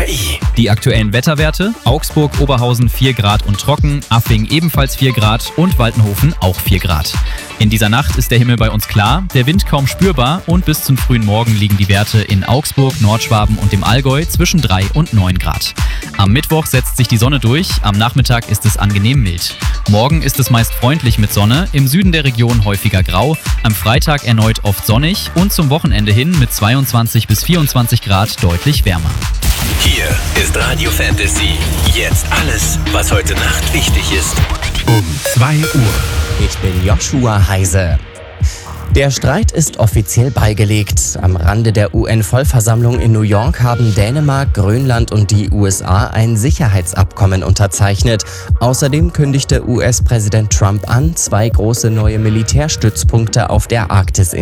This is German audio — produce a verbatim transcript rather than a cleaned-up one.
I. Die aktuellen Wetterwerte: Augsburg, Oberhausen vier Grad und trocken, Affing ebenfalls vier Grad und Waltenhofen auch vier Grad. In dieser Nacht ist der Himmel bei uns klar, der Wind kaum spürbar und bis zum frühen Morgen liegen die Werte in Augsburg, Nordschwaben und dem Allgäu zwischen drei und neun Grad. Am Mittwoch setzt sich die Sonne durch, am Nachmittag ist es angenehm mild. Morgen ist es meist freundlich mit Sonne, im Süden der Region häufiger grau, am Freitag erneut oft sonnig und zum Wochenende hin mit zweiundzwanzig bis vierundzwanzig Grad deutlich wärmer. Hier ist Radio Fantasy. Jetzt alles, was heute Nacht wichtig ist. Um zwei Uhr. Ich bin Joshua Heise. Der Streit ist offiziell beigelegt. Am Rande der U N-Vollversammlung in New York haben Dänemark, Grönland und die U S A ein Sicherheitsabkommen unterzeichnet. Außerdem kündigte U S-Präsident Trump an, zwei große neue Militärstützpunkte auf der Arktis